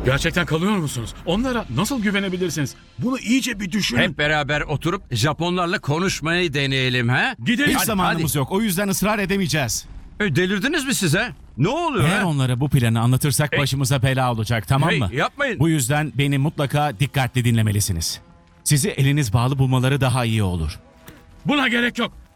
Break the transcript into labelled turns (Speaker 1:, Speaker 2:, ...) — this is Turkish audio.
Speaker 1: Gerçekten kalıyor musunuz? Onlara nasıl güvenebilirsiniz? Bunu iyice bir düşünün.
Speaker 2: Hep beraber oturup Japonlarla konuşmayı deneyelim ha?
Speaker 1: Gidelim.
Speaker 3: Hiç
Speaker 2: Hadi,
Speaker 3: zamanımız yok. O yüzden ısrar edemeyeceğiz.
Speaker 2: Delirdiniz mi size? Ne oluyor
Speaker 3: Eğer
Speaker 2: ha?
Speaker 3: onlara bu planı anlatırsak başımıza bela olacak, tamam
Speaker 2: Hey,
Speaker 3: mı?
Speaker 2: yapmayın.
Speaker 3: Bu yüzden beni mutlaka dikkatli dinlemelisiniz. Sizi eliniz bağlı bulmaları daha iyi olur.
Speaker 1: Buna gerek yok.